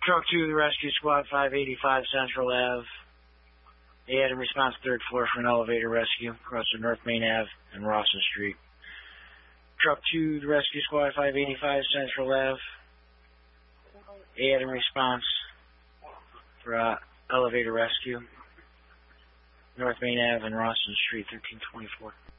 Truck 2, the rescue squad, 585 Central Ave. They had a response third floor for an elevator rescue across the North Main Ave and Rawson Street. Truck 2, the rescue squad, 585 Central Ave. They had a response for elevator rescue, North Main Ave and Rawson Street, 1324.